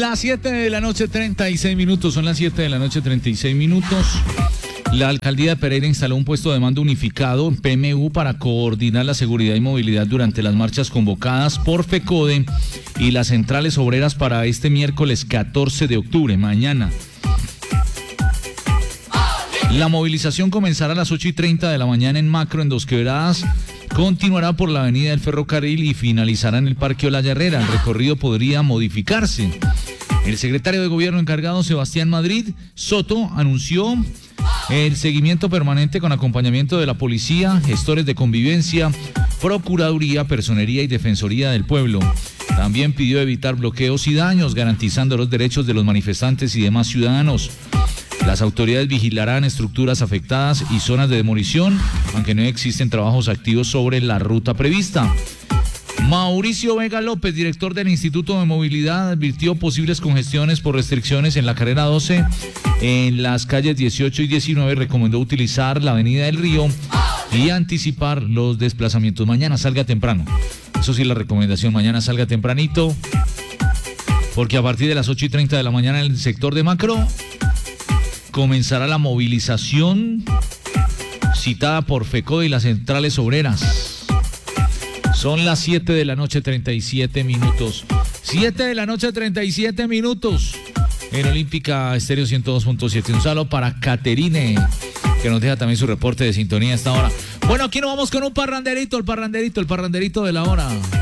Las 7 de la noche, 36 minutos. Son las 7 de la noche, 36 minutos. La alcaldía de Pereira instaló un puesto de mando unificado en PMU para coordinar la seguridad y movilidad durante las marchas convocadas por FECODE y las centrales obreras para este miércoles 14 de octubre, mañana. La movilización comenzará a las 8:30 de la mañana en Macro, en Dos Quebradas. Continuará por la avenida del Ferrocarril y finalizará en el Parque Olaya Herrera. El recorrido podría modificarse. El secretario de Gobierno encargado, Sebastián Madrid Soto, anunció el seguimiento permanente con acompañamiento de la policía, gestores de convivencia, Procuraduría, Personería y Defensoría del Pueblo. También pidió evitar bloqueos y daños, garantizando los derechos de los manifestantes y demás ciudadanos. Las autoridades vigilarán estructuras afectadas y zonas de demolición, aunque no existen trabajos activos sobre la ruta prevista. Mauricio Vega López, director del Instituto de Movilidad, advirtió posibles congestiones por restricciones en la carrera 12 en las calles 18 y 19. Recomendó utilizar la avenida del Río y anticipar los desplazamientos. Mañana salga temprano. Eso sí, la recomendación, mañana salga tempranito, porque a partir de las 8:30 de la mañana en el sector de Macro comenzará la movilización citada por FECODE y las centrales obreras. Son las 7 de la noche, 37 minutos. 7 de la noche, 37 minutos. En Olímpica Estéreo 102.7. Un saludo para Caterine, que nos deja también su reporte de sintonía a esta hora. Bueno, aquí nos vamos con un parranderito, el parranderito de la hora.